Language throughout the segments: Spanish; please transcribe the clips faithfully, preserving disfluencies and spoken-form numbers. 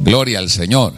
Gloria al Señor.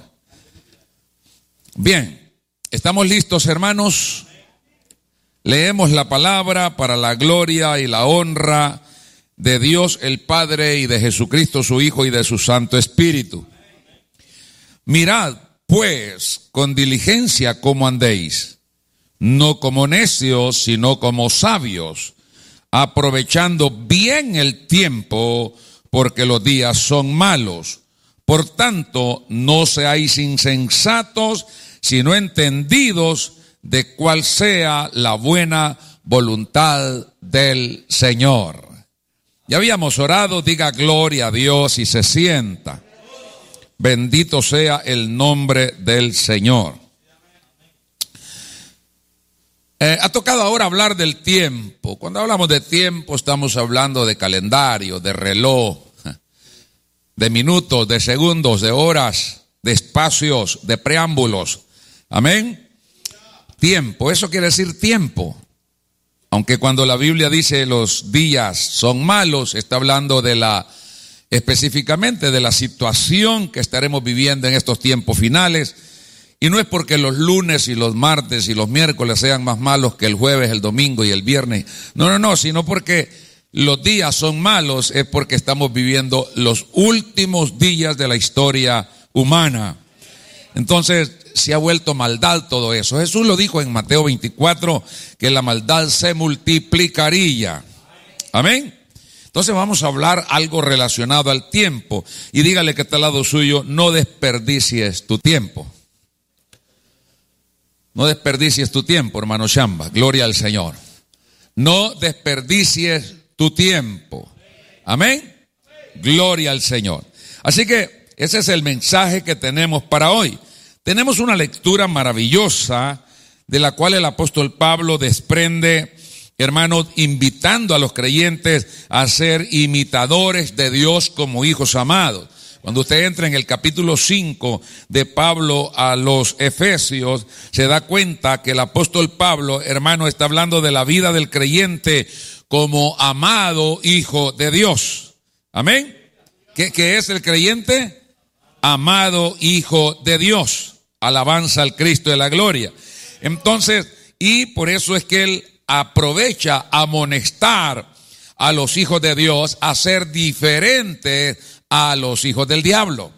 Bien, ¿estamos listos, hermanos? Leemos la palabra para la gloria y la honra de Dios el Padre y de Jesucristo su Hijo y de su Santo Espíritu. Mirad, pues, con diligencia cómo andéis, no como necios, sino como sabios, aprovechando bien el tiempo, porque los días son malos. Por tanto, no seáis insensatos, sino entendidos de cuál sea la buena voluntad del Señor. Ya habíamos orado, diga gloria a Dios y se sienta. Bendito sea el nombre del Señor. Eh, ha tocado ahora hablar del tiempo. Cuando hablamos de tiempo estamos hablando de calendario, de reloj, de minutos, de segundos, de horas, de espacios, de preámbulos. Amén. Tiempo, eso quiere decir tiempo. Aunque cuando la Biblia dice los días son malos, está hablando de la, específicamente de la situación que estaremos viviendo en estos tiempos finales. Y no es porque los lunes y los martes y los miércoles sean más malos que el jueves, el domingo y el viernes. No, no, no, sino porque los días son malos, es porque estamos viviendo los últimos días de la historia humana. Entonces se ha vuelto maldad todo eso. Jesús lo dijo en Mateo veinticuatro, que la maldad se multiplicaría. Amén. Entonces vamos a hablar algo relacionado al tiempo. Y dígale que está al lado suyo, no desperdicies tu tiempo. No desperdicies tu tiempo, hermano Chamba. Gloria al Señor. No desperdicies tu tiempo. Amén. Gloria al Señor. Así que ese es el mensaje que tenemos para hoy. Tenemos una lectura maravillosa de la cual el apóstol Pablo desprende, hermanos, invitando a los creyentes a ser imitadores de Dios como hijos amados. Cuando usted entra en el capítulo cinco de Pablo a los Efesios, se da cuenta que el apóstol Pablo, hermano, está hablando de la vida del creyente como amado hijo de Dios. Amén. ¿Qué, qué es el creyente? Amado hijo de Dios. Alabanza al Cristo de la gloria. Entonces, y por eso es que él aprovecha a amonestar a los hijos de Dios a ser diferentes a los hijos del diablo.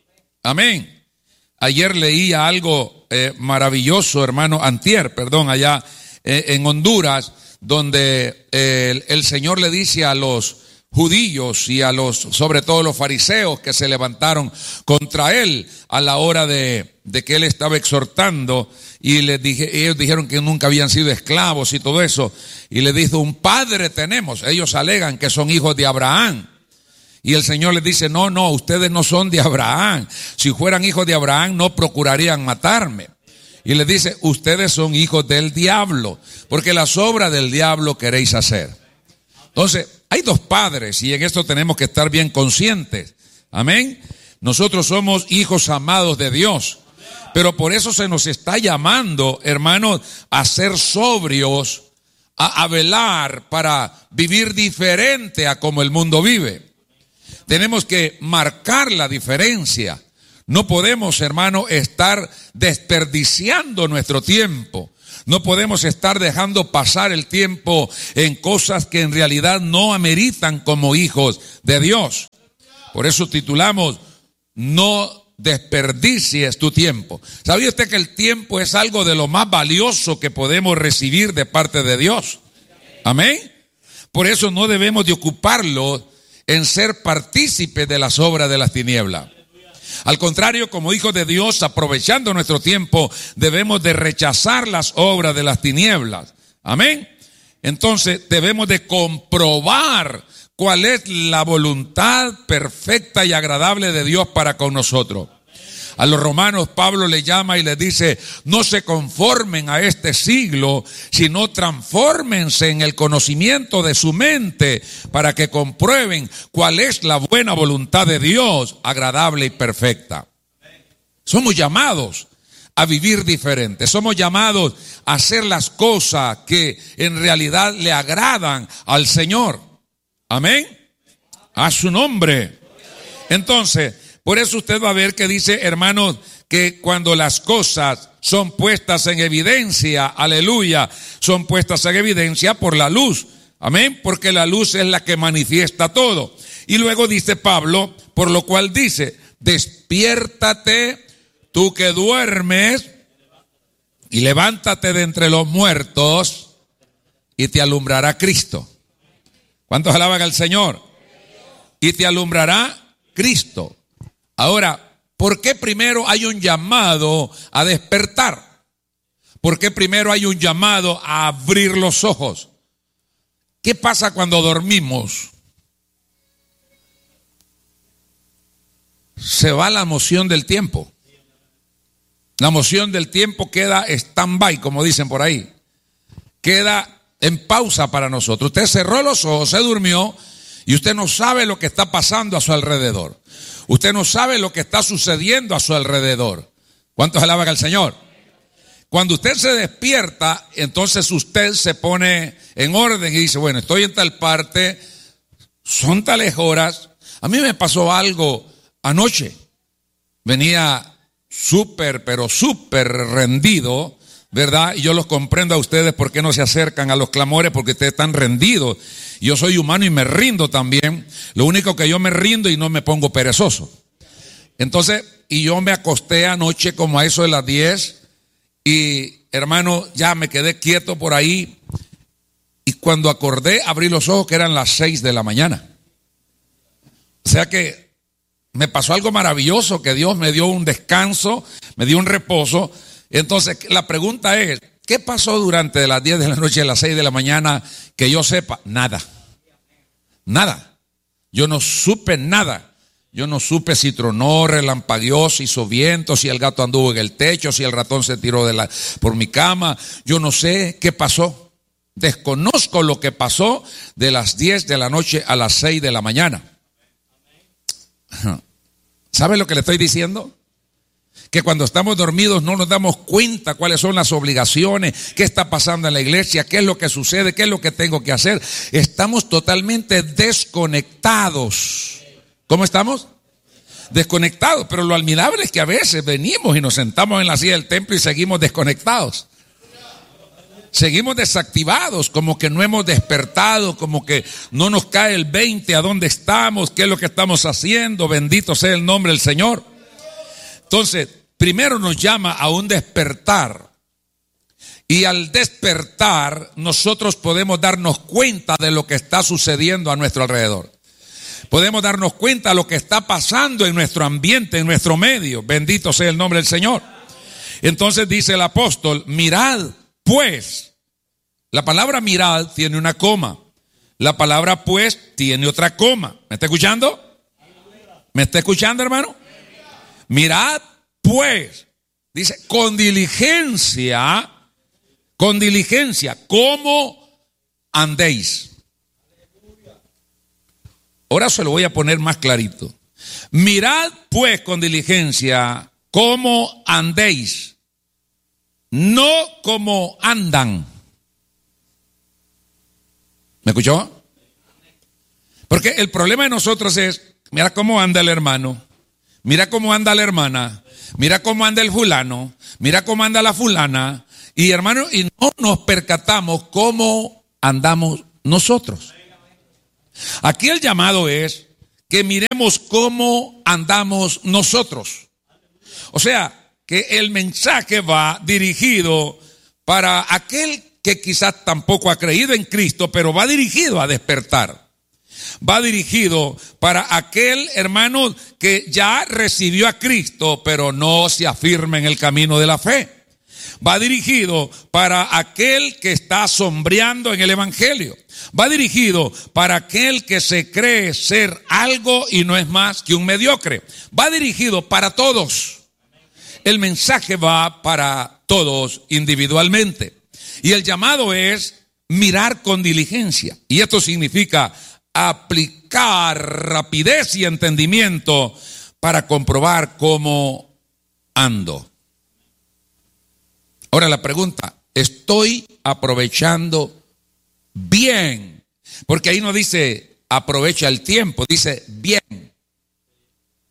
Amén. Ayer leía algo eh, maravilloso, hermano, antier, perdón, allá eh, en Honduras, donde eh, el, el Señor le dice a los judíos y a los, sobre todo los fariseos que se levantaron contra él a la hora de, de que él estaba exhortando, y les dije, ellos dijeron que nunca habían sido esclavos y todo eso, y le dijo, un padre tenemos. Ellos alegan que son hijos de Abraham. Y el Señor les dice, no, no, ustedes no son de Abraham. Si fueran hijos de Abraham no procurarían matarme. Y les dice, ustedes son hijos del diablo, porque las obras del diablo queréis hacer. Entonces, hay dos padres y en esto tenemos que estar bien conscientes. Amén. Nosotros somos hijos amados de Dios, pero por eso se nos está llamando, hermanos, a ser sobrios, a, a velar para vivir diferente a como el mundo vive. Tenemos que marcar la diferencia. No podemos, hermano, estar desperdiciando nuestro tiempo. No podemos estar dejando pasar el tiempo en cosas que en realidad no ameritan como hijos de Dios. Por eso titulamos, no desperdicies tu tiempo. ¿Sabía usted que el tiempo es algo de lo más valioso que podemos recibir de parte de Dios? Amén. Por eso no debemos de ocuparlo en ser partícipes de las obras de las tinieblas. Al contrario, como hijos de Dios, aprovechando nuestro tiempo, debemos de rechazar las obras de las tinieblas. Amén. Entonces debemos de comprobar cuál es la voluntad perfecta y agradable de Dios para con nosotros. A los romanos Pablo les llama y les dice, no se conformen a este siglo, sino transfórmense en el conocimiento de su mente para que comprueben cuál es la buena voluntad de Dios, agradable y perfecta. Somos llamados a vivir diferente, somos llamados a hacer las cosas que en realidad le agradan al Señor. Amén. A su nombre. Entonces, Por eso usted va a ver que dice, hermanos, que cuando las cosas son puestas en evidencia, aleluya, son puestas en evidencia por la luz. Amén, porque la luz es la que manifiesta todo. Y luego dice Pablo, por lo cual dice, despiértate tú que duermes y levántate de entre los muertos y te alumbrará Cristo. ¿Cuántos alaban al Señor? Y te alumbrará Cristo. Ahora, ¿por qué primero hay un llamado a despertar? ¿Por qué primero hay un llamado a abrir los ojos? ¿Qué pasa cuando dormimos? Se va la moción del tiempo. La moción del tiempo queda stand-by, como dicen por ahí. Queda en pausa para nosotros. Usted cerró los ojos, se durmió y usted no sabe lo que está pasando a su alrededor. Usted no sabe lo que está sucediendo a su alrededor. ¿Cuántos alaban al Señor? Cuando usted se despierta, entonces usted se pone en orden y dice, bueno, estoy en tal parte, son tales horas. A mí me pasó algo anoche. Venía súper, pero súper rendido, ¿verdad? Y yo los comprendo a ustedes por qué no se acercan a los clamores, porque ustedes están rendidos. Yo soy humano y me rindo también. Lo único que yo me rindo y no me pongo perezoso. Entonces, y yo me acosté anoche como a eso de las diez y, hermano, ya me quedé quieto por ahí. Y cuando acordé, abrí los ojos que eran las seis de la mañana. O sea que me pasó algo maravilloso, que Dios me dio un descanso, me dio un reposo. Entonces, la pregunta es, ¿qué pasó durante las diez de la noche a las seis de la mañana que yo sepa? Nada. Nada. Yo no supe nada. Yo no supe si tronó, relampagueó, si hizo viento, si el gato anduvo en el techo, si el ratón se tiró de la, por mi cama. Yo no sé qué pasó. Desconozco lo que pasó de las diez de la noche a las seis de la mañana. ¿Sabe lo que le estoy diciendo? Que cuando estamos dormidos no nos damos cuenta cuáles son las obligaciones, qué está pasando en la iglesia, qué es lo que sucede, qué es lo que tengo que hacer. Estamos totalmente desconectados. ¿Cómo estamos? Desconectados, pero lo admirable es que a veces venimos y nos sentamos en la silla del templo y seguimos desconectados. Seguimos desactivados, como que no hemos despertado, como que no nos cae el veinte a dónde estamos, qué es lo que estamos haciendo. Bendito sea el nombre del Señor. Entonces, primero nos llama a un despertar. Y al despertar, nosotros podemos darnos cuenta de lo que está sucediendo a nuestro alrededor. Podemos darnos cuenta de lo que está pasando en nuestro ambiente, en nuestro medio. Bendito sea el nombre del Señor. Entonces dice el apóstol, mirad pues. La palabra mirad tiene una coma. La palabra pues tiene otra coma. ¿Me está escuchando? ¿Me está escuchando, hermano? Mirad pues. Dice, con diligencia, con diligencia, ¿cómo andéis? Ahora se lo voy a poner más clarito. Mirad pues con diligencia cómo andéis, no como andan. ¿Me escuchó? Porque el problema de nosotros es, mira cómo anda el hermano, mira cómo anda la hermana, mira cómo anda el fulano, mira cómo anda la fulana, y hermano, y no nos percatamos cómo andamos nosotros. Aquí el llamado es que miremos cómo andamos nosotros. O sea, que el mensaje va dirigido para aquel que quizás tampoco ha creído en Cristo, pero va dirigido a despertar. Va dirigido para aquel hermano que ya recibió a Cristo, pero no se afirma en el camino de la fe. Va dirigido para aquel que está sombreando en el evangelio. Va dirigido para aquel que se cree ser algo y no es más que un mediocre. Va dirigido para todos. El mensaje va para todos individualmente. Y el llamado es mirar con diligencia. Y esto significa aplicar rapidez y entendimiento para comprobar cómo ando. Ahora la pregunta, ¿estoy aprovechando bien? Porque ahí no dice aprovecha el tiempo, dice bien.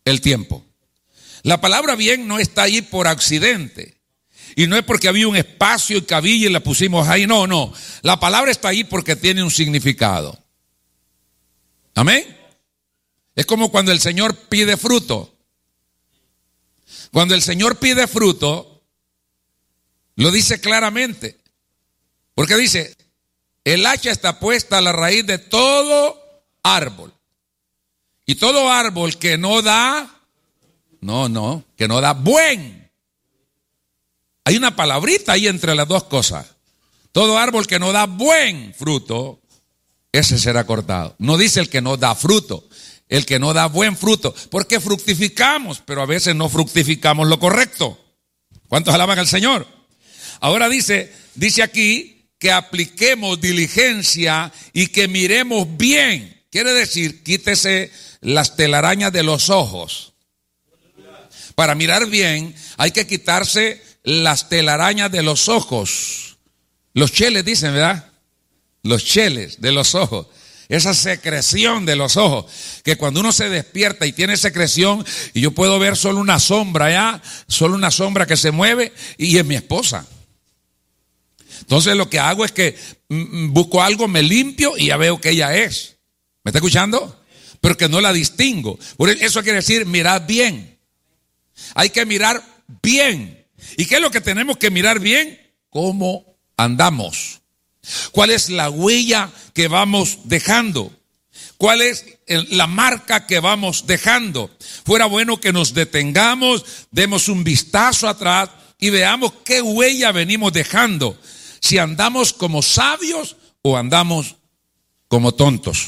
el tiempo. La palabra bien no está ahí por accidente. Y no es porque había un espacio y cabilla y la pusimos ahí. No, no. La palabra está ahí porque tiene un significado. Amén. Es como cuando el Señor pide fruto. Cuando el Señor pide fruto, lo dice claramente. Porque dice, el hacha está puesta a la raíz de todo árbol. Y todo árbol que no da, no, no, que no da buen. Hay una palabrita ahí entre las dos cosas. Todo árbol que no da buen fruto, ese será cortado. No dice el que no da fruto, el que no da buen fruto. Porque fructificamos, pero a veces no fructificamos lo correcto. ¿Cuántos alaban al Señor? Ahora dice, dice aquí que apliquemos diligencia y que miremos bien. Quiere decir, quítese las telarañas de los ojos. Para mirar bien hay que quitarse las telarañas de los ojos. Los cheles dicen, ¿verdad? Los cheles de los ojos. Esa secreción de los ojos. Que cuando uno se despierta y tiene secreción, y yo puedo ver solo una sombra ya, solo una sombra que se mueve, y es mi esposa. Entonces lo que hago es que mm, busco algo, me limpio y ya veo que ella es. ¿Me está escuchando? Pero que no la distingo. Por eso quiere decir mirar bien. Hay que mirar bien. ¿Y qué es lo que tenemos que mirar bien? ¿Cómo andamos? ¿Cuál es la huella que vamos dejando? ¿Cuál es la marca que vamos dejando? Fuera bueno que nos detengamos, demos un vistazo atrás y veamos qué huella venimos dejando. Si andamos como sabios o andamos como tontos.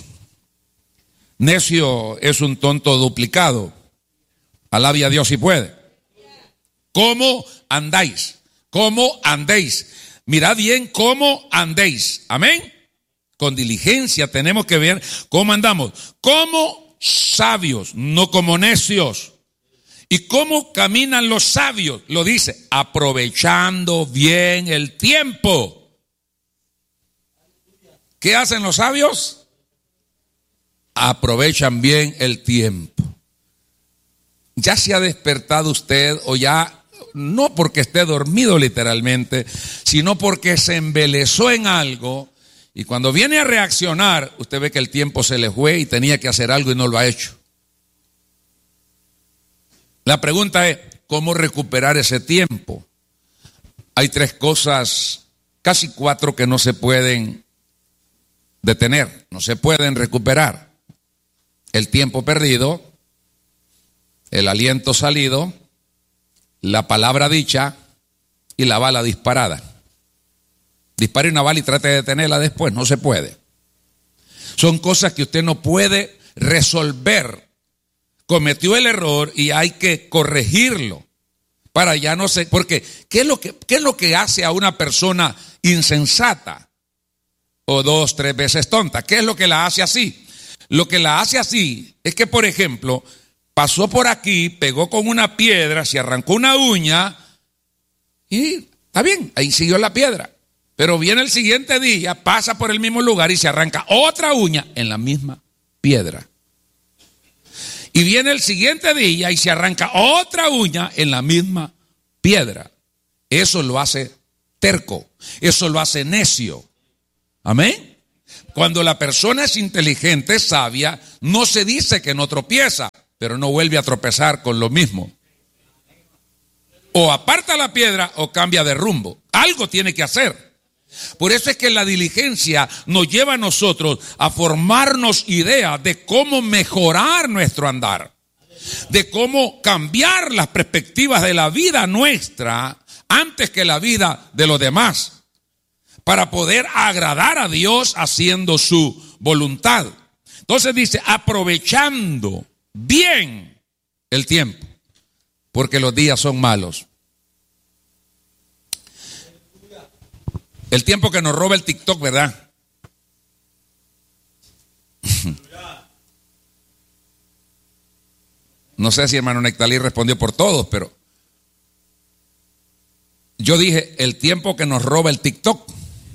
Necio es un tonto duplicado. Alabe a Dios si puede. ¿Cómo andáis? ¿Cómo andéis? Mirad bien cómo andéis. Amén. Con diligencia tenemos que ver cómo andamos. Como sabios, no como necios. ¿Y cómo caminan los sabios? Lo dice, aprovechando bien el tiempo. ¿Qué hacen los sabios? Aprovechan bien el tiempo. Ya se ha despertado usted o ya, no porque esté dormido literalmente, sino porque se embelezó en algo y cuando viene a reaccionar, usted ve que el tiempo se le fue y tenía que hacer algo y no lo ha hecho. La pregunta es, ¿cómo recuperar ese tiempo? Hay tres cosas, casi cuatro, que no se pueden detener, no se pueden recuperar. El tiempo perdido, el aliento salido, la palabra dicha y la bala disparada. Dispare una bala y trate de detenerla después, no se puede. Son cosas que usted no puede resolver. Cometió el error y hay que corregirlo para ya no ser, porque ¿qué es lo que, qué es lo que hace a una persona insensata o dos, tres veces tonta? ¿Qué es lo que la hace así? Lo que la hace así es que, por ejemplo, pasó por aquí, pegó con una piedra, se arrancó una uña y está bien, ahí siguió la piedra. Pero viene el siguiente día, pasa por el mismo lugar y se arranca otra uña en la misma piedra. Y viene el siguiente día y se arranca otra uña en la misma piedra. Eso lo hace terco, eso lo hace necio. Amén. Cuando la persona es inteligente, sabia, no se dice que no tropieza, pero no vuelve a tropezar con lo mismo. O aparta la piedra o cambia de rumbo. Algo tiene que hacer. Por eso es que la diligencia nos lleva a nosotros a formarnos ideas de cómo mejorar nuestro andar, de cómo cambiar las perspectivas de la vida nuestra antes que la vida de los demás, para poder agradar a Dios haciendo su voluntad. Entonces dice, aprovechando bien el tiempo, porque los días son malos. El tiempo que nos roba el TikTok, ¿verdad? No sé si hermano Nectalí respondió por todos, pero yo dije, el tiempo que nos roba el TikTok.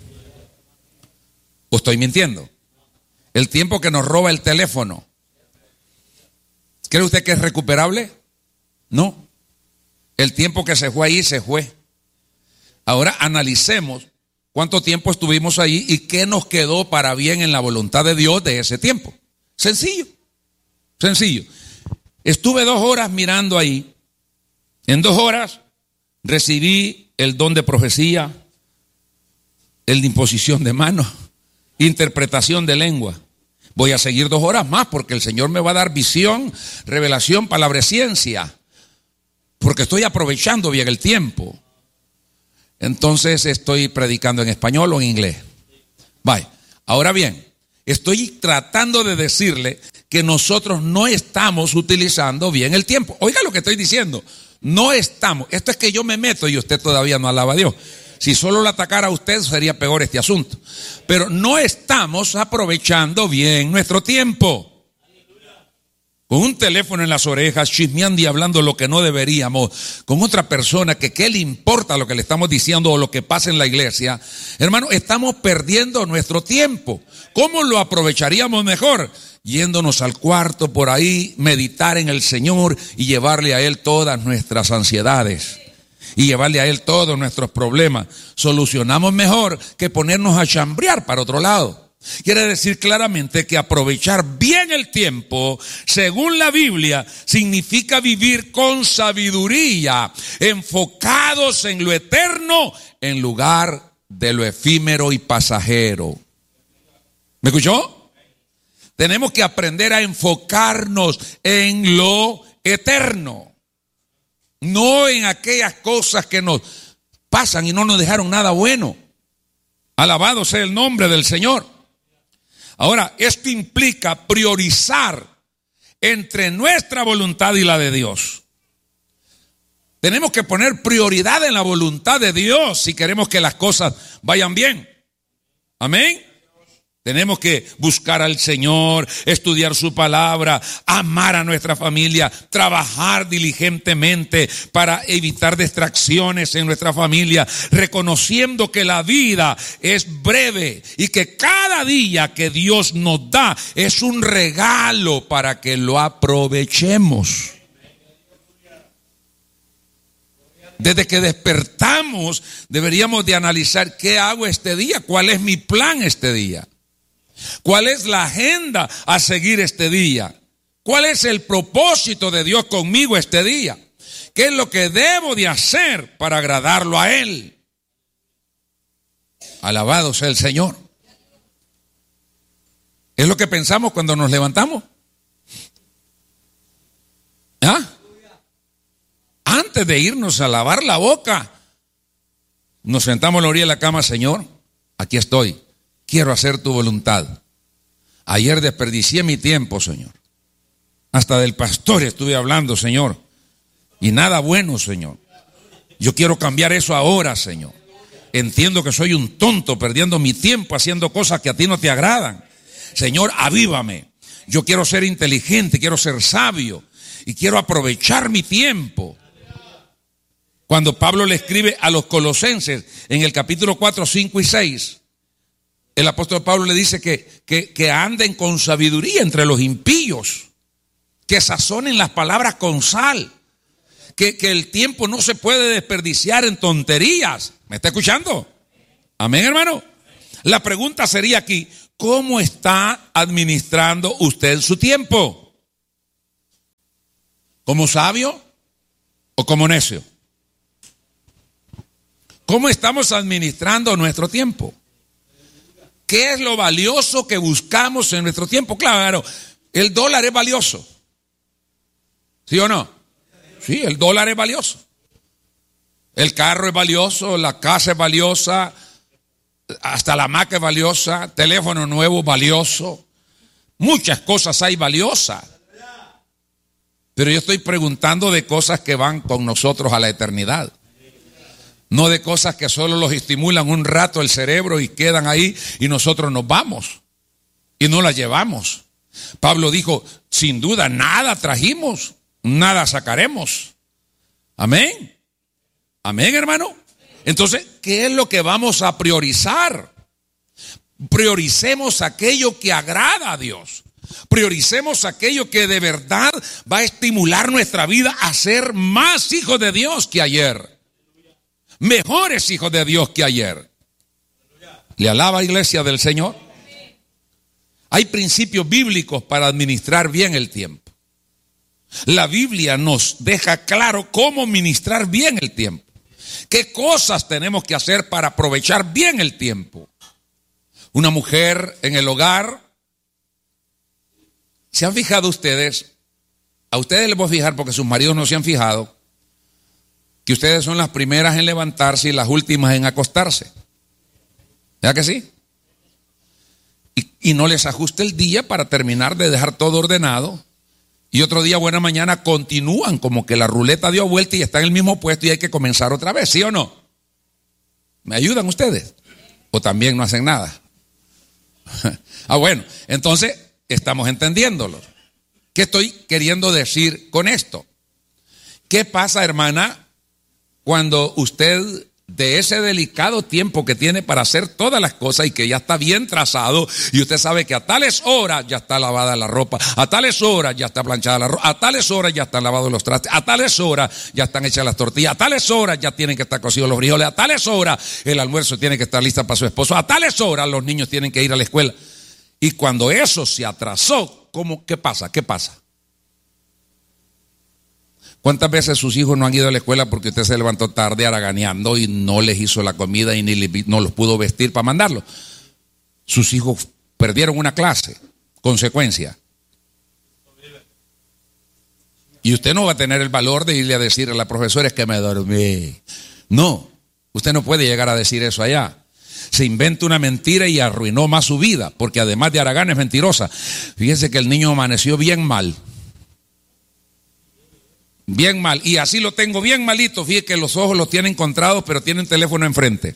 ¿O estoy mintiendo? El tiempo que nos roba el teléfono. ¿Cree usted que es recuperable? No. El tiempo que se fue ahí se fue. Ahora analicemos cuánto tiempo estuvimos ahí y qué nos quedó para bien en la voluntad de Dios de ese tiempo. Sencillo, sencillo. Estuve dos horas mirando ahí. En dos horas recibí el don de profecía, el de imposición de manos, interpretación de lengua. Voy a seguir dos horas más porque el Señor me va a dar visión, revelación, palabra, ciencia, porque estoy aprovechando bien el tiempo. Entonces estoy predicando en español o en inglés. Vaya. Ahora bien, estoy tratando de decirle que nosotros no estamos utilizando bien el tiempo. Oiga lo que estoy diciendo. No estamos. Esto es que yo me meto y usted todavía no alaba a Dios. Si solo lo atacara a usted sería peor este asunto. Pero no estamos aprovechando bien nuestro tiempo. Con un teléfono en las orejas, chismeando y hablando lo que no deberíamos, con otra persona que qué le importa lo que le estamos diciendo o lo que pasa en la iglesia. Hermano, estamos perdiendo nuestro tiempo. ¿Cómo lo aprovecharíamos mejor? Yéndonos al cuarto por ahí, meditar en el Señor y llevarle a Él todas nuestras ansiedades. Y llevarle a Él todos nuestros problemas. Solucionamos mejor que ponernos a chambrear para otro lado. Quiere decir claramente que aprovechar bien el tiempo, según la Biblia, significa vivir con sabiduría, enfocados en lo eterno, en lugar de lo efímero y pasajero. ¿Me escuchó? Tenemos que aprender a enfocarnos en lo eterno, no en aquellas cosas que nos pasan y no nos dejaron nada bueno. Alabado sea el nombre del Señor. Ahora, esto implica priorizar entre nuestra voluntad y la de Dios. Tenemos que poner prioridad en la voluntad de Dios si queremos que las cosas vayan bien. Amén. Tenemos que buscar al Señor, estudiar su palabra, amar a nuestra familia, trabajar diligentemente para evitar distracciones en nuestra familia, reconociendo que la vida es breve y que cada día que Dios nos da es un regalo para que lo aprovechemos. Desde que despertamos deberíamos de analizar qué hago este día, cuál es mi plan este día. ¿Cuál es la agenda a seguir este día? ¿Cuál es el propósito de Dios conmigo este día? ¿Qué es lo que debo de hacer para agradarlo a Él? Alabado sea el Señor. ¿Es lo que pensamos cuando nos levantamos? ¿Ah? Antes de irnos a lavar la boca, nos sentamos a la orilla de la cama. Señor, aquí estoy. Quiero hacer tu voluntad. Ayer desperdicié mi tiempo, Señor. Hasta del pastor estuve hablando, Señor. Y nada bueno, Señor. Yo quiero cambiar eso ahora, Señor. Entiendo que soy un tonto perdiendo mi tiempo haciendo cosas que a ti no te agradan. Señor, avívame. Yo quiero ser inteligente, quiero ser sabio y quiero aprovechar mi tiempo. Cuando Pablo le escribe a los colosenses en el capítulo cuatro, cinco y seis, el apóstol Pablo le dice que, que, que anden con sabiduría entre los impíos, que sazonen las palabras con sal, que, que el tiempo no se puede desperdiciar en tonterías. ¿Me está escuchando? Amén, hermano. La pregunta sería aquí, ¿cómo está administrando usted su tiempo? ¿Como sabio o como necio? ¿Cómo estamos administrando nuestro tiempo? ¿Qué es lo valioso que buscamos en nuestro tiempo? Claro, el dólar es valioso. ¿Sí o no? Sí, el dólar es valioso. El carro es valioso, la casa es valiosa, hasta la hamaca es valiosa, teléfono nuevo valioso. Muchas cosas hay valiosas. Pero yo estoy preguntando de cosas que van con nosotros a la eternidad. No de cosas que solo los estimulan un rato el cerebro y quedan ahí y nosotros nos vamos y no las llevamos. Pablo dijo, sin duda nada trajimos, nada sacaremos. Amén. Amén, hermano. Entonces, ¿qué es lo que vamos a priorizar? Prioricemos aquello que agrada a Dios. Prioricemos aquello que de verdad va a estimular nuestra vida a ser más hijos de Dios que ayer. Mejores hijos de Dios que ayer. ¿Le alaba, iglesia del Señor? Hay principios bíblicos para administrar bien el tiempo. La Biblia nos deja claro cómo administrar bien el tiempo. ¿Qué cosas tenemos que hacer para aprovechar bien el tiempo? Una mujer en el hogar, ¿se han fijado ustedes? A ustedes les voy a fijar porque sus maridos no se han fijado, que ustedes son las primeras en levantarse y las últimas en acostarse. ¿Verdad que sí? Y, y no les ajusta el día para terminar de dejar todo ordenado. Y otro día, buena mañana, continúan como que la ruleta dio vuelta y está en el mismo puesto y hay que comenzar otra vez, ¿sí o no? ¿Me ayudan ustedes? ¿O también no hacen nada? Ah, bueno, entonces estamos entendiéndolo. ¿Qué estoy queriendo decir con esto? ¿Qué pasa, hermana, cuando usted de ese delicado tiempo que tiene para hacer todas las cosas y que ya está bien trazado y usted sabe que a tales horas ya está lavada la ropa, a tales horas ya está planchada la ropa, a tales horas ya están lavados los trastes, a tales horas ya están hechas las tortillas, a tales horas ya tienen que estar cocidos los frijoles, a tales horas el almuerzo tiene que estar lista para su esposo, a tales horas los niños tienen que ir a la escuela? Y cuando eso se atrasó, ¿cómo? ¿Qué pasa? ¿Qué pasa? ¿Cuántas veces sus hijos no han ido a la escuela porque usted se levantó tarde haraganeando y no les hizo la comida y ni le, no los pudo vestir para mandarlos? Sus hijos perdieron una clase, consecuencia. Y usted no va a tener el valor de irle a decir a la profesora es que me dormí. No, usted no puede llegar a decir eso allá. Se inventa una mentira y arruinó más su vida, porque además de haragana es mentirosa. Fíjense que el niño amaneció bien mal. Bien mal, y así lo tengo bien malito. Fíjese que los ojos los tiene encontrados, pero tiene un teléfono enfrente.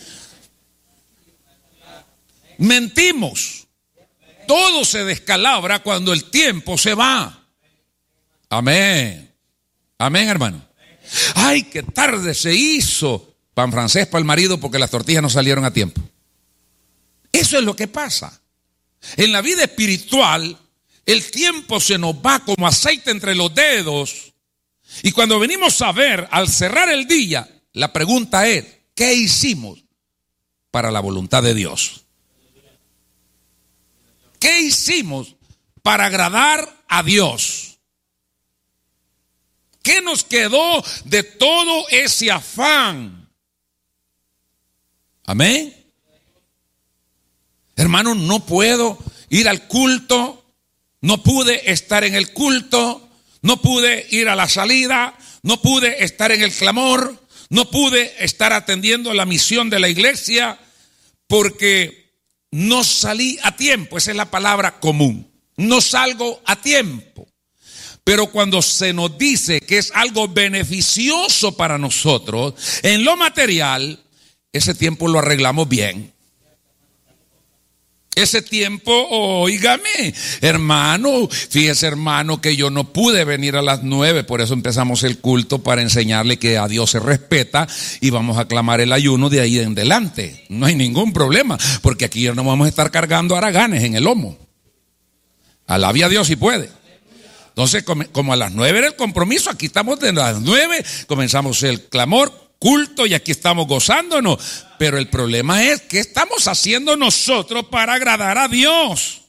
Mentimos. Todo se descalabra cuando el tiempo se va. Amén. Amén, hermano. Ay, qué tarde se hizo pan francés para el marido porque las tortillas no salieron a tiempo. Eso es lo que pasa. En la vida espiritual, el tiempo se nos va como aceite entre los dedos. Y cuando venimos a ver, al cerrar el día, la pregunta es, ¿qué hicimos para la voluntad de Dios? ¿Qué hicimos para agradar a Dios? ¿Qué nos quedó de todo ese afán? Amén. Hermano, no puedo ir al culto, no pude estar en el culto, no pude ir a la salida, no pude estar en el clamor, no pude estar atendiendo la misión de la iglesia porque no salí a tiempo. Esa es la palabra común. No salgo a tiempo. Pero cuando se nos dice que es algo beneficioso para nosotros, en lo material, ese tiempo lo arreglamos bien. Ese tiempo, óigame, hermano, fíjese hermano que yo no pude venir a las nueve, por eso empezamos el culto para enseñarle que a Dios se respeta y vamos a clamar el ayuno de ahí en adelante. No hay ningún problema, porque aquí ya no vamos a estar cargando haraganes en el lomo. Alabe a Dios si puede. Entonces, como a las nueve era el compromiso, aquí estamos de las nueve, comenzamos el clamor, culto y aquí estamos gozándonos. Pero el problema es, ¿qué estamos haciendo nosotros para agradar a Dios?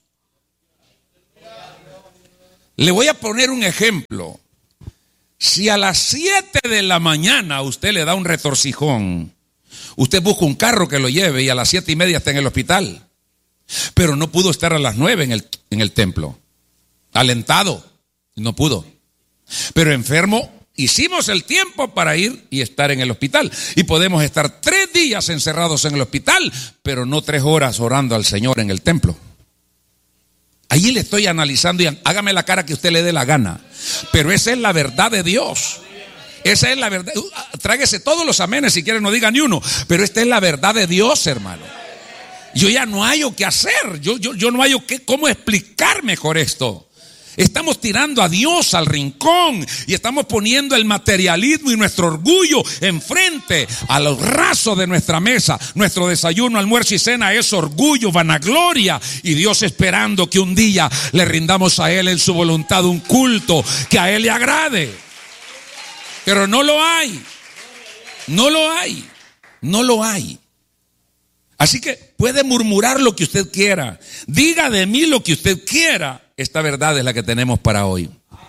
Le voy a poner un ejemplo. Si a las siete de la mañana usted le da un retorcijón, usted busca un carro que lo lleve y a las siete y media está en el hospital. Pero no pudo estar a las nueve en el, en el templo. Alentado, no pudo. Pero enfermo, hicimos el tiempo para ir y estar en el hospital. Y podemos estar tres días encerrados en el hospital, pero no tres horas orando al Señor en el templo. Allí le estoy analizando y hágame la cara que usted le dé la gana. Pero esa es la verdad de Dios. Esa es la verdad. Tráguese todos los amenes si quiere, no diga ni uno. Pero esta es la verdad de Dios, hermano. Yo ya no hallo qué hacer. Yo, yo, yo no hallo qué, cómo explicar mejor esto. Estamos tirando a Dios al rincón y estamos poniendo el materialismo y nuestro orgullo enfrente a los rasos de nuestra mesa. Nuestro desayuno, almuerzo y cena es orgullo, vanagloria, y Dios esperando que un día le rindamos a Él en su voluntad un culto que a Él le agrade. Pero no lo hay, no lo hay, no lo hay. Así que puede murmurar lo que usted quiera, diga de mí lo que usted quiera. Esta verdad es la que tenemos para hoy.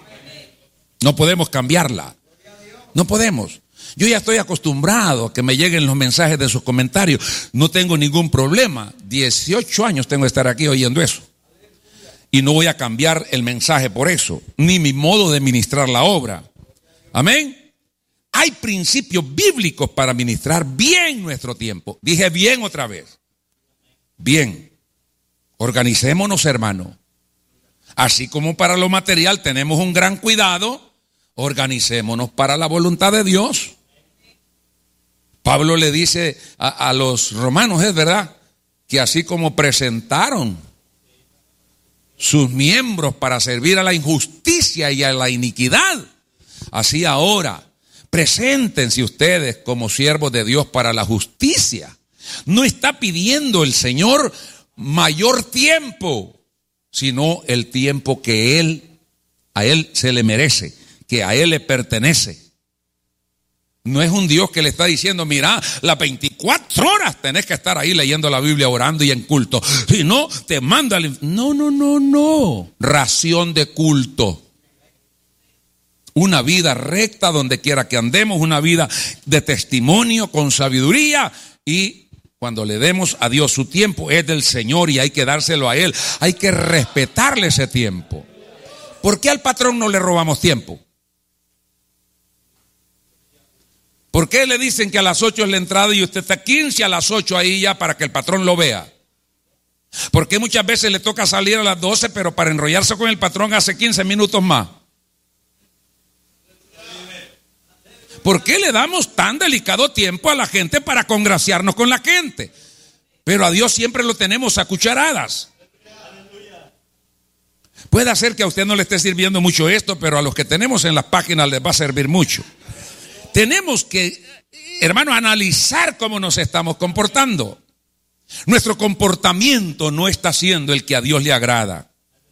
No podemos cambiarla. No podemos. Yo ya estoy acostumbrado a que me lleguen los mensajes de sus comentarios. No tengo ningún problema. dieciocho años tengo que estar aquí oyendo eso. Y no voy a cambiar el mensaje por eso, ni mi modo de ministrar la obra. Amén. Hay principios bíblicos para ministrar bien nuestro tiempo. Dije bien otra vez. Bien. Organicémonos, hermano. Así como para lo material tenemos un gran cuidado, organicémonos para la voluntad de Dios. Pablo le dice a, a los romanos, es verdad, que así como presentaron sus miembros para servir a la injusticia y a la iniquidad, así ahora preséntense ustedes como siervos de Dios para la justicia. No está pidiendo el Señor mayor tiempo, sino el tiempo que Él, a Él se le merece, que a Él le pertenece. No es un Dios que le está diciendo, mira, las veinticuatro horas tenés que estar ahí leyendo la Biblia, orando y en culto. Si no, te manda al... No, no, no, no. Ración de culto. Una vida recta donde quiera que andemos, una vida de testimonio con sabiduría, y cuando le demos a Dios su tiempo es del Señor y hay que dárselo a Él. Hay que respetarle ese tiempo. ¿Por qué al patrón no le robamos tiempo? ¿Por qué le dicen que a las ocho es la entrada y usted está quince a las ocho ahí ya para que el patrón lo vea? ¿Por qué muchas veces le toca salir a las doce, pero para enrollarse con el patrón hace quince minutos más? ¿Por qué le damos tan delicado tiempo a la gente para congraciarnos con la gente? Pero a Dios siempre lo tenemos a cucharadas. Puede ser que a usted no le esté sirviendo mucho esto, pero a los que tenemos en las páginas les va a servir mucho. Tenemos que, hermano, analizar cómo nos estamos comportando. Nuestro comportamiento no está siendo el que a Dios le agrada.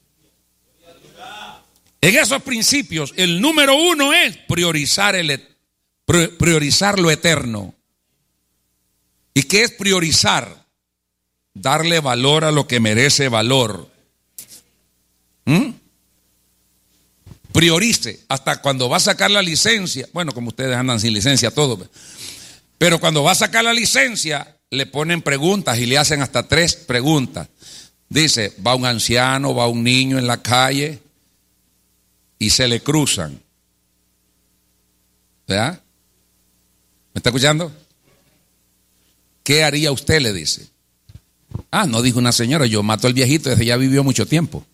En esos principios, el número uno es priorizar el priorizar lo eterno. ¿Y qué es priorizar? Darle valor a lo que merece valor. ¿Mm? Priorice. Hasta cuando va a sacar la licencia, bueno, como ustedes andan sin licencia todos, pero cuando va a sacar la licencia le ponen preguntas y le hacen hasta tres preguntas. Dice, va un anciano, va un niño en la calle y se le cruzan. ¿Verdad? ¿Me está escuchando? ¿Qué haría usted? Le dice. Ah, no, dijo una señora, yo mato al viejito, desde ya vivió mucho tiempo.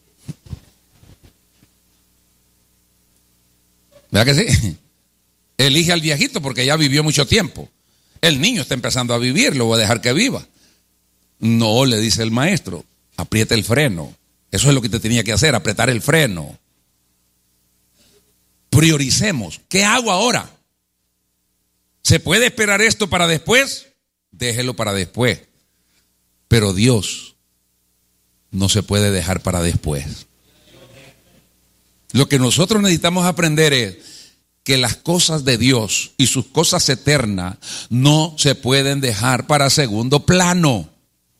¿Verdad que sí? Elige al viejito porque ya vivió mucho tiempo. El niño está empezando a vivir, lo voy a dejar que viva. No, le dice el maestro, apriete el freno. Eso es lo que te tenía que hacer, apretar el freno. Prioricemos. ¿Qué hago ahora? ¿Se puede esperar esto para después? Déjelo para después. Pero Dios no se puede dejar para después. Lo que nosotros necesitamos aprender es que las cosas de Dios y sus cosas eternas no se pueden dejar para segundo plano.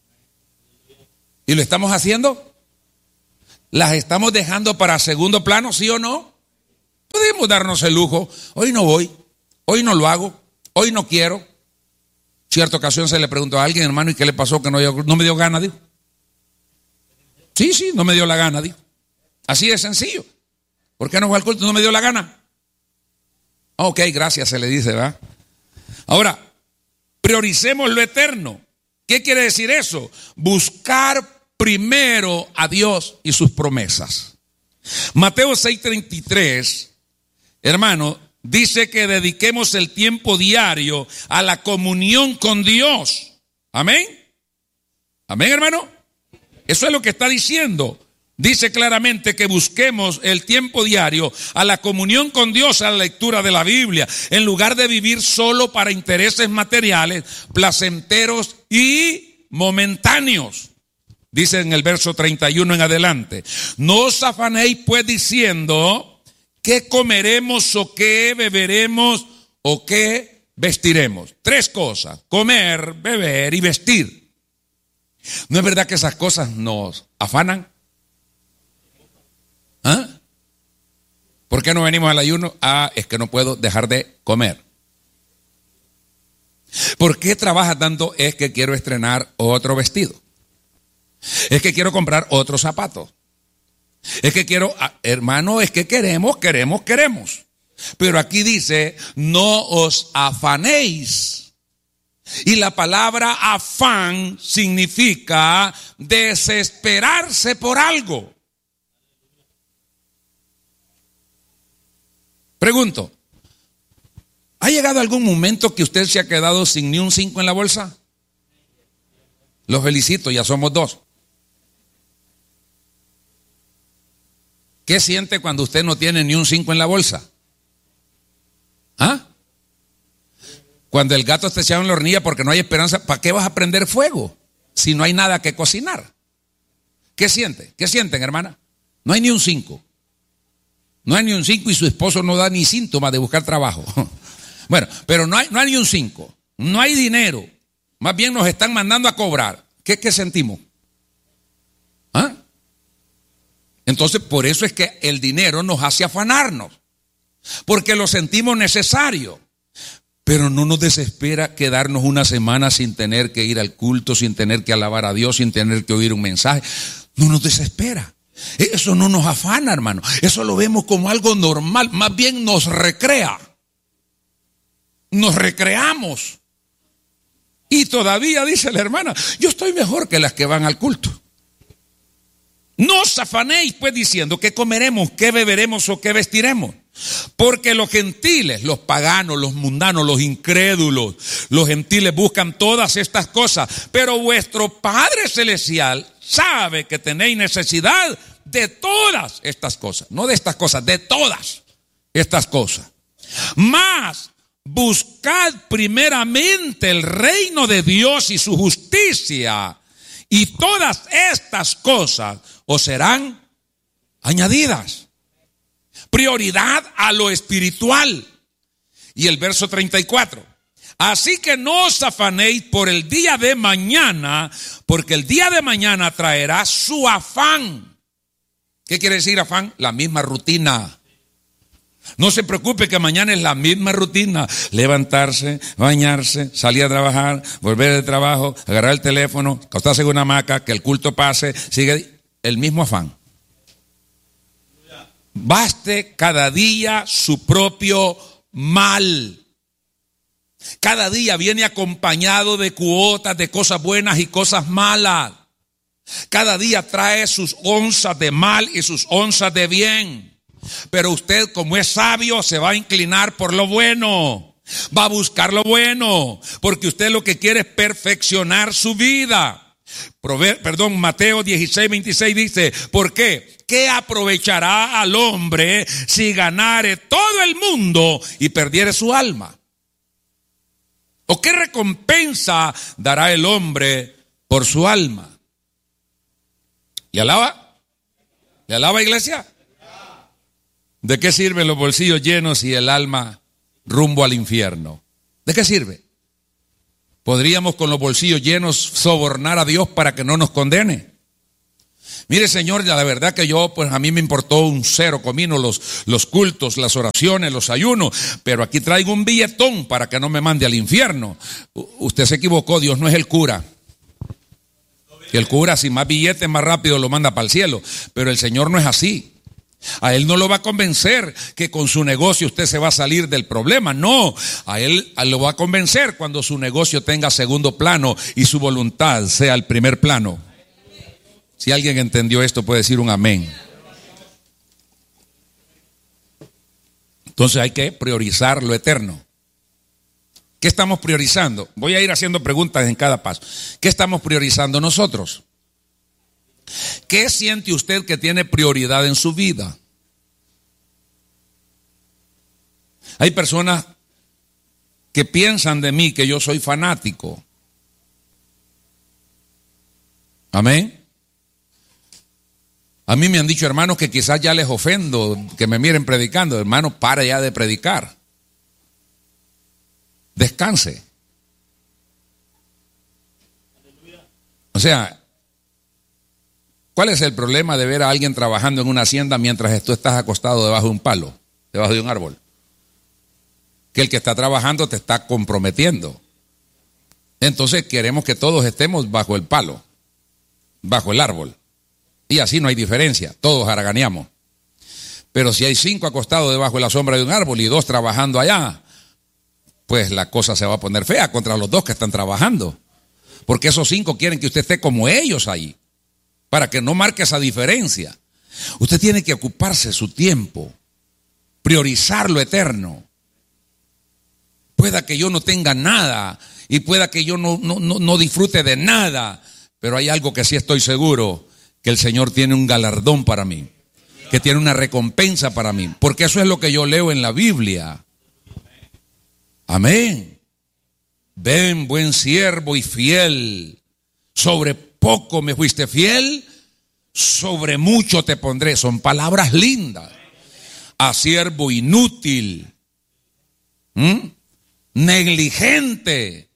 ¿Y lo estamos haciendo? ¿Las estamos dejando para segundo plano, sí o no? Podemos darnos el lujo. Hoy no voy, hoy no lo hago, hoy no quiero. Cierta ocasión se le preguntó a alguien, hermano, ¿y qué le pasó? Que no, no me dio gana, dijo. Sí, sí, no me dio la gana, dijo. Así de sencillo. ¿Por qué no fue al culto? No me dio la gana. Ok, gracias, se le dice, ¿verdad? Ahora, prioricemos lo eterno. ¿Qué quiere decir eso? Buscar primero a Dios y sus promesas. Mateo seis treinta y tres, hermano, dice que dediquemos el tiempo diario a la comunión con Dios. Amén. Amén, hermano. Eso es lo que está diciendo. dice claramente que busquemos el tiempo diario a la comunión con Dios, a la lectura de la Biblia, en lugar de vivir solo para intereses materiales, placenteros y momentáneos. Dice en el verso treinta y uno en adelante: no os afanéis pues diciendo qué comeremos o qué beberemos o qué vestiremos. Tres cosas: comer, beber y vestir. ¿No es verdad que esas cosas nos afanan? ¿Ah? ¿Por qué no venimos al ayuno? Ah, es que no puedo dejar de comer. ¿Por qué trabajas tanto? Es que quiero estrenar otro vestido. Es que quiero comprar otro zapato. Es que quiero, hermano, es que queremos, queremos, queremos. Pero aquí dice: no os afanéis. Y la palabra afán significa desesperarse por algo. Pregunto, ¿ha llegado algún momento que usted se ha quedado sin ni un cinco en la bolsa? Los felicito, ya somos dos. ¿Qué siente cuando usted no tiene ni un cinco en la bolsa? ¿Ah? Cuando el gato está echado en la hornilla porque no hay esperanza, ¿para qué vas a prender fuego si no hay nada que cocinar? ¿Qué siente? ¿Qué sienten, hermana? No hay ni un cinco. No hay ni un cinco y su esposo no da ni síntomas de buscar trabajo. Bueno, pero no hay, no hay ni un cinco. No hay dinero. Más bien nos están mandando a cobrar. ¿Qué, qué sentimos? ¿Ah? Entonces, por eso es que el dinero nos hace afanarnos, porque lo sentimos necesario. Pero no nos desespera quedarnos una semana sin tener que ir al culto, sin tener que alabar a Dios, sin tener que oír un mensaje. No nos desespera. Eso no nos afana, hermano. Eso lo vemos como algo normal. Más bien nos recrea. Nos recreamos. Y todavía dice la hermana: yo estoy mejor que las que van al culto. No os afanéis pues diciendo qué comeremos, qué beberemos o qué vestiremos. Porque los gentiles, los paganos, los mundanos, los incrédulos, los gentiles buscan todas estas cosas. Pero vuestro Padre Celestial sabe que tenéis necesidad de todas estas cosas. No de estas cosas, de todas estas cosas. Mas buscad primeramente el reino de Dios y su justicia, y todas estas cosas os serán añadidas. Prioridad a lo espiritual. Y el verso treinta y cuatro: así que no os afanéis por el día de mañana, porque el día de mañana traerá su afán. ¿Qué quiere decir afán? La misma rutina. No se preocupe que mañana es la misma rutina: levantarse, bañarse, salir a trabajar, volver del trabajo, agarrar el teléfono, acostarse en una hamaca, que el culto pase, sigue el mismo afán. Baste cada día su propio mal. Cada día viene acompañado de cuotas de cosas buenas y cosas malas. Cada día trae sus onzas de mal y sus onzas de bien. Pero usted, como es sabio, se va a inclinar por lo bueno. Va a buscar lo bueno, porque usted lo que quiere es perfeccionar su vida. Prover- perdón, Mateo dieciséis, veintiséis dice: ¿por qué? ¿Qué aprovechará al hombre si ganare todo el mundo y perdiere su alma? ¿O qué recompensa dará el hombre por su alma? ¿Le alaba? ¿Le alaba, iglesia? ¿De qué sirven los bolsillos llenos y el alma rumbo al infierno? ¿De qué sirve? ¿Podríamos con los bolsillos llenos sobornar a Dios para que no nos condene? Mire, Señor, la verdad que yo, pues a mí me importó un cero comino los, los cultos, las oraciones, los ayunos, pero aquí traigo un billetón para que no me mande al infierno. U- usted se equivocó, Dios no es el cura. El cura, sin más billetes, más rápido lo manda para el cielo, pero el Señor no es así. A él no lo va a convencer que con su negocio usted se va a salir del problema. No, a él lo va a convencer cuando su negocio tenga segundo plano y su voluntad sea el primer plano. Si alguien entendió esto, puede decir un amén. Entonces hay que priorizar lo eterno. ¿Qué estamos priorizando? Voy a ir haciendo preguntas en cada paso. ¿Qué estamos priorizando nosotros? ¿Qué siente usted que tiene prioridad en su vida? Hay personas que piensan de mí que yo soy fanático. Amén. A mí me han dicho hermanos que quizás ya les ofendo que me miren predicando. Hermano, para ya de predicar. Descanse. O sea, ¿cuál es el problema de ver a alguien trabajando en una hacienda mientras tú estás acostado debajo de un palo, debajo de un árbol? Que el que está trabajando te está comprometiendo. Entonces queremos que todos estemos bajo el palo, bajo el árbol. Y así no hay diferencia, todos haraganeamos. Pero si hay cinco acostados debajo de la sombra de un árbol y dos trabajando allá, pues la cosa se va a poner fea contra los dos que están trabajando. Porque esos cinco quieren que usted esté como ellos ahí, para que no marque esa diferencia. Usted tiene que ocuparse su tiempo, priorizar lo eterno. Pueda que yo no tenga nada y pueda que yo no, no, no, no disfrute de nada, pero hay algo que sí estoy seguro, que el Señor tiene un galardón para mí, que tiene una recompensa para mí, porque eso es lo que yo leo en la Biblia. Amén. Ven, buen siervo y fiel, sobre poco me fuiste fiel, sobre mucho te pondré. Son palabras lindas. A siervo inútil, ¿Mm? negligente,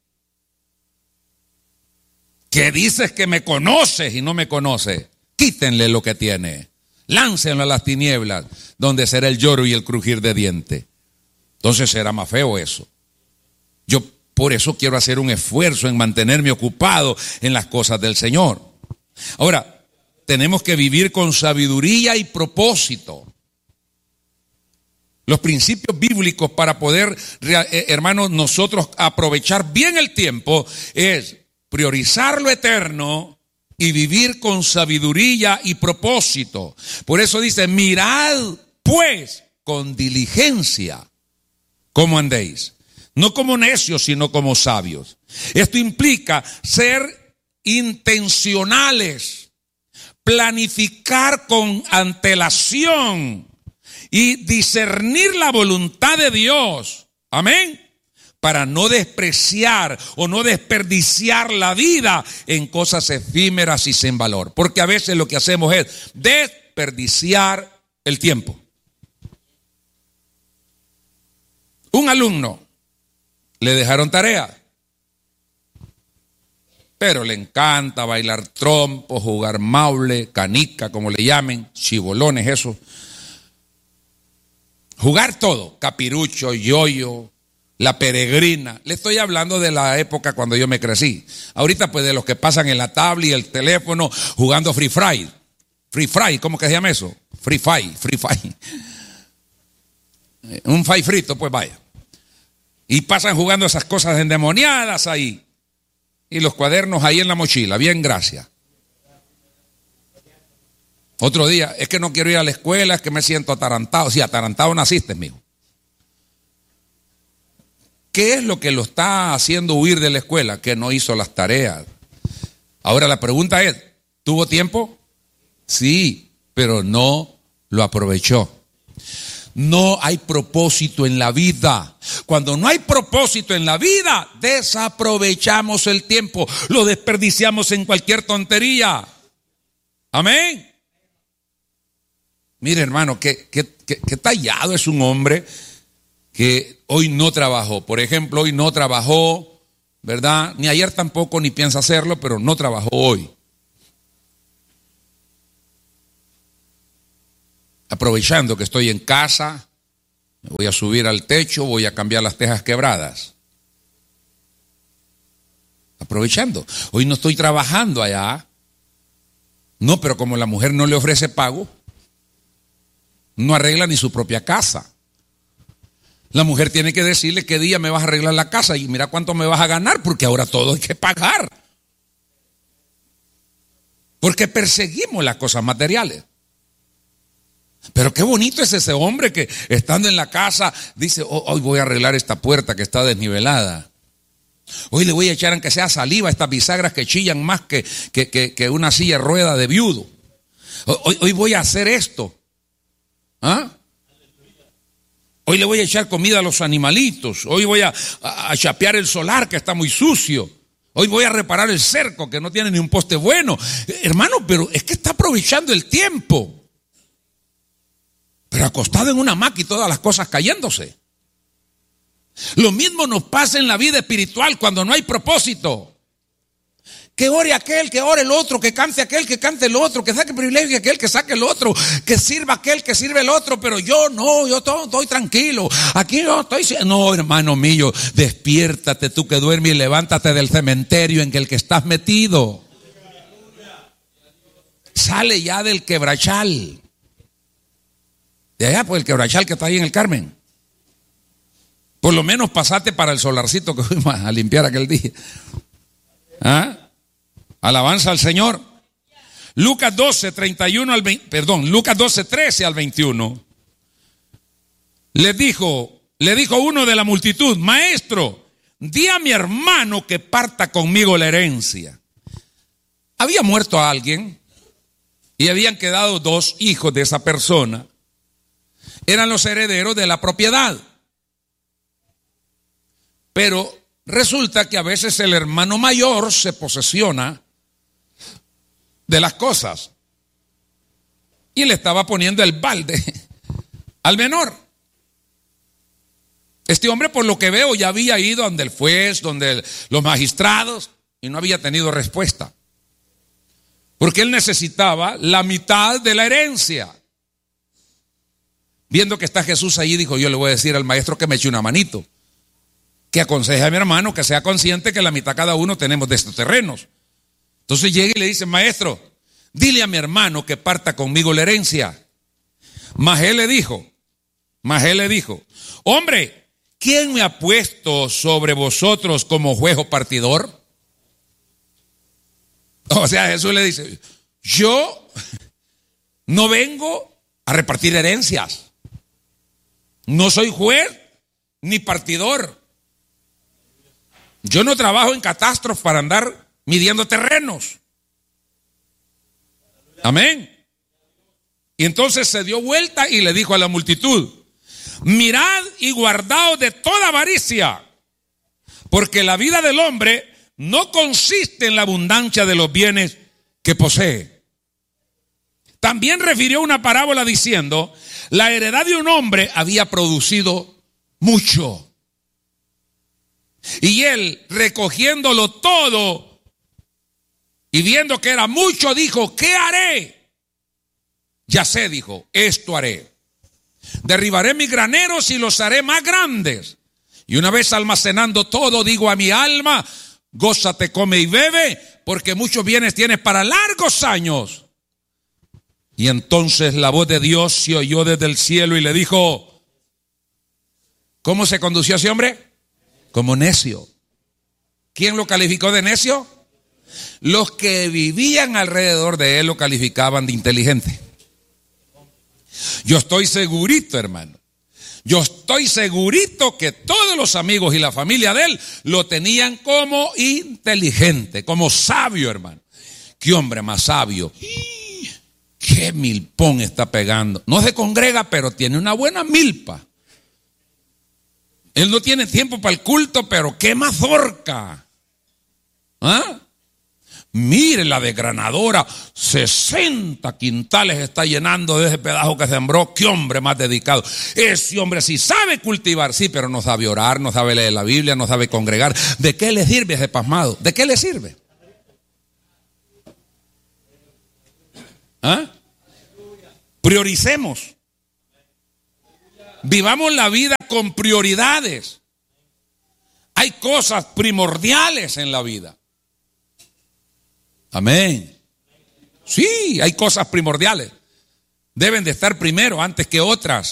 que dices que me conoces y no me conoces. Quítenle lo que tiene, láncenlo a las tinieblas, donde será el lloro y el crujir de dientes. Entonces será más feo eso. Yo por eso quiero hacer un esfuerzo en mantenerme ocupado en las cosas del Señor. Ahora, tenemos que vivir con sabiduría y propósito. Los principios bíblicos para poder, hermanos, nosotros aprovechar bien el tiempo es priorizar lo eterno y vivir con sabiduría y propósito. Por eso dice, mirad pues con diligencia cómo andéis. No como necios, sino como sabios. Esto implica ser intencionales, planificar con antelación y discernir la voluntad de Dios. Amén. Para no despreciar o no desperdiciar la vida en cosas efímeras y sin valor. Porque a veces lo que hacemos es desperdiciar el tiempo. Un alumno le dejaron tarea, pero le encanta bailar trompo, jugar maule, canica, como le llamen, chibolones, eso. Jugar todo, capirucho, yoyo, la peregrina. Le estoy hablando de la época cuando yo me crecí. Ahorita pues de los que pasan en la tablet y el teléfono jugando Free Fire. Free Fire, ¿cómo que se llama eso? Free Fire, Free Fire. Un fay frito, pues vaya. Y pasan jugando esas cosas endemoniadas ahí. Y los cuadernos ahí en la mochila, bien, gracias. Otro día, es que no quiero ir a la escuela, es que me siento atarantado. Sí, atarantado naciste, mijo. ¿Qué es lo que lo está haciendo huir de la escuela? Que no hizo las tareas. Ahora la pregunta es, ¿tuvo tiempo? Sí, pero no lo aprovechó. No hay propósito en la vida. Cuando no hay propósito en la vida, desaprovechamos el tiempo, lo desperdiciamos en cualquier tontería. Amén. Mire, hermano, qué, qué, qué, qué tallado es un hombre que hoy no trabajó. Por ejemplo, hoy no trabajó, ¿verdad? Ni ayer tampoco, ni piensa hacerlo, pero no trabajó hoy. Aprovechando que estoy en casa, me voy a subir al techo, voy a cambiar las tejas quebradas. Aprovechando. Hoy no estoy trabajando allá. No, pero como la mujer no le ofrece pago, no arregla ni su propia casa. La mujer tiene que decirle qué día me vas a arreglar la casa y mira cuánto me vas a ganar, porque ahora todo hay que pagar. Porque perseguimos las cosas materiales. Pero qué bonito es ese hombre que estando en la casa dice, oh, hoy voy a arreglar esta puerta que está desnivelada. Hoy le voy a echar aunque sea saliva a estas bisagras que chillan más que, que, que, que una silla de rueda de viudo. Hoy, hoy voy a hacer esto. ¿Ah? Hoy le voy a echar comida a los animalitos. Hoy voy a, a, a chapear el solar que está muy sucio. Hoy voy a reparar el cerco que no tiene ni un poste bueno. Hermano, pero es que está aprovechando el tiempo. Pero acostado en una hamaca y todas las cosas cayéndose. Lo mismo nos pasa en la vida espiritual cuando no hay propósito. Que ore aquel, que ore el otro, que cante aquel, que cante el otro, que saque privilegio aquel, que saque el otro, que sirva aquel, que sirve el otro, pero yo no, yo todo, estoy tranquilo. Aquí yo estoy, no, hermano mío, despiértate tú que duermes y levántate del cementerio en el que estás metido. Sale ya del quebrachal. De allá, pues el quebrachal que está ahí en el Carmen. Por lo menos pasate para el solarcito que fuimos a limpiar aquel día. ¿Ah? Alabanza al Señor. Lucas doce, treinta y uno al veinte, perdón, Lucas doce, trece al veintiuno. Le dijo, le dijo uno de la multitud: maestro, di a mi hermano que parta conmigo la herencia. Había muerto a alguien y habían quedado dos hijos de esa persona. Eran los herederos de la propiedad. Pero resulta que a veces el hermano mayor se posesiona de las cosas y le estaba poniendo el balde al menor. Este hombre, por lo que veo, ya había ido donde el juez, donde el, los magistrados, y no había tenido respuesta, porque él necesitaba la mitad de la herencia. Viendo que está Jesús allí, dijo: yo le voy a decir al maestro que me eche una manito, que aconseje a mi hermano que sea consciente que la mitad cada uno tenemos de estos terrenos. Entonces llega y le dice: maestro, dile a mi hermano que parta conmigo la herencia. Mas él le dijo, mas él le dijo, hombre, ¿quién me ha puesto sobre vosotros como juez o partidor? O sea, Jesús le dice: yo no vengo a repartir herencias. No soy juez ni partidor. Yo no trabajo en catastros para andar midiendo terrenos. Amén. Y entonces se dio vuelta y le dijo a la multitud: mirad y guardaos de toda avaricia, porque la vida del hombre no consiste en la abundancia de los bienes que posee. También refirió una parábola diciendo: la heredad de un hombre había producido mucho. Y él, recogiéndolo todo y viendo que era mucho, dijo: ¿qué haré? Ya sé, dijo, esto haré. Derribaré mis graneros y los haré más grandes. Y una vez almacenando todo, digo a mi alma: gózate, come y bebe, porque muchos bienes tienes para largos años. Y entonces la voz de Dios se oyó desde el cielo y le dijo: ¿cómo se condució ese hombre? Como necio. ¿Quién lo calificó de necio? Los que vivían alrededor de él lo calificaban de inteligente. Yo estoy segurito, hermano. Yo estoy segurito que todos los amigos y la familia de él lo tenían como inteligente, como sabio, hermano. ¿Qué hombre más sabio? ¿Qué milpón está pegando? No se congrega, pero tiene una buena milpa. Él no tiene tiempo para el culto, pero qué mazorca. ¿Ah? Mire la desgranadora, sesenta quintales está llenando de ese pedazo que sembró. Qué hombre más dedicado. Ese hombre sí sabe cultivar, sí, pero no sabe orar, no sabe leer la Biblia, no sabe congregar. ¿De qué le sirve ese pasmado? ¿De qué le sirve? ¿Ah? Prioricemos. Vivamos la vida con prioridades. Hay cosas primordiales en la vida. Amén. Sí, hay cosas primordiales. Deben de estar primero antes que otras.